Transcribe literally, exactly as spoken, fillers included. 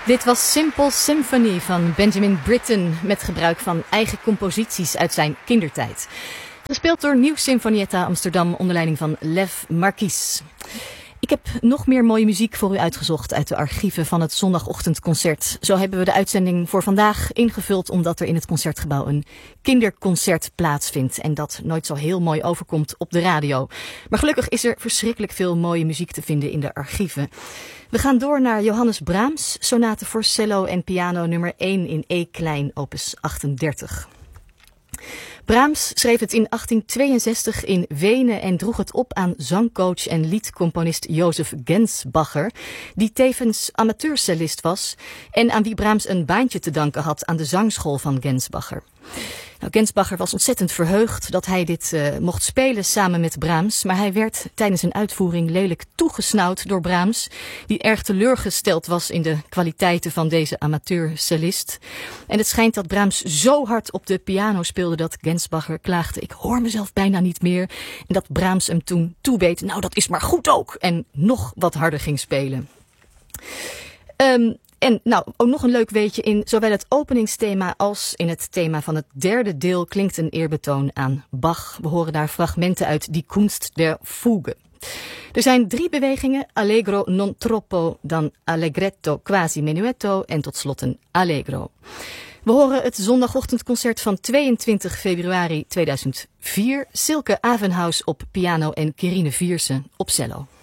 Dit was Simple Symphony van Benjamin Britten met gebruik van eigen composities uit zijn kindertijd. Gespeeld door Nieuw Sinfonietta Amsterdam onder leiding van Lev Marquis. Ik heb nog meer mooie muziek voor u uitgezocht uit de archieven van het zondagochtendconcert. Zo hebben we de uitzending voor vandaag ingevuld omdat er in het Concertgebouw een kinderconcert plaatsvindt. En dat nooit zo heel mooi overkomt op de radio. Maar gelukkig is er verschrikkelijk veel mooie muziek te vinden in de archieven. We gaan door naar Johannes Brahms, sonate voor cello en piano nummer één in E klein, opus achtendertig. Brahms schreef het in achttien tweeënzestig in Wenen en droeg het op aan zangcoach en liedcomponist Josef Gensbacher, die tevens amateurcellist was en aan wie Brahms een baantje te danken had aan de zangschool van Gensbacher. Nou, Gensbacher was ontzettend verheugd dat hij dit uh, mocht spelen samen met Brahms, maar hij werd tijdens een uitvoering lelijk toegesnauwd door Brahms, die erg teleurgesteld was in de kwaliteiten van deze amateurcellist. En het schijnt dat Brahms zo hard op de piano speelde dat Gensbacher klaagde: ik hoor mezelf bijna niet meer. En dat Brahms hem toen toebeet: nou, dat is maar goed ook. En nog wat harder ging spelen. Um, En nou, ook nog een leuk weetje: in zowel het openingsthema als in het thema van het derde deel klinkt een eerbetoon aan Bach. We horen daar fragmenten uit Die Kunst der Fuge. Er zijn drie bewegingen: allegro non troppo, dan allegretto quasi menuetto en tot slot een allegro. We horen het zondagochtendconcert van tweeëntwintig februari tweeduizend vier. Silke Avenhaus op piano en Quirine Viersen op cello.